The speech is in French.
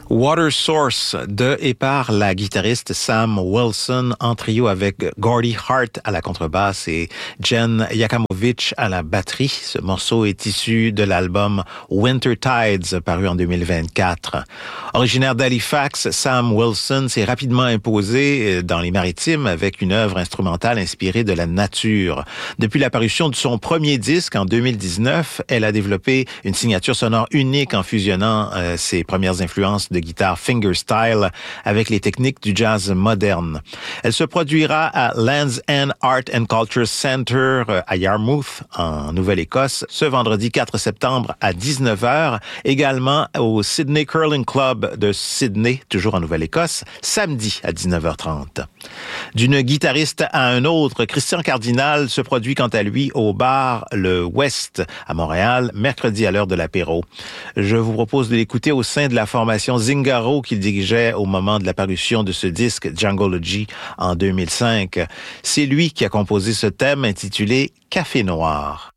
Water Source de et par la guitariste Sam Wilson en trio avec Gordy Hart à la contrebasse et Jen Yachamovich à la batterie. Ce morceau est issu de l'album Winter Tides paru en 2024. Originaire d'Halifax, Sam Wilson s'est rapidement imposé dans les Maritimes avec une œuvre instrumentale inspirée de la nature. Depuis la parution de son premier disque en 2019, elle a développé une signature sonore unique en fusionnant ses premières influences de guitare fingerstyle avec les techniques du jazz moderne. Elle se produira à Land's End Art and Culture Center à Yarmouth, en Nouvelle-Écosse, ce vendredi 4 septembre à 19h, également au Sydney Curling Club de Sydney, toujours en Nouvelle-Écosse, samedi à 19h30. D'une guitariste à un autre, Christian Cardinal se produit quant à lui au bar Le West à Montréal, mercredi à l'heure de l'apéro. Je vous propose de l'écouter au sein de la formation Zingaro qu'il dirigeait au moment de la parution de ce disque Djangology en 2005. C'est lui qui a composé ce thème intitulé Café Noir.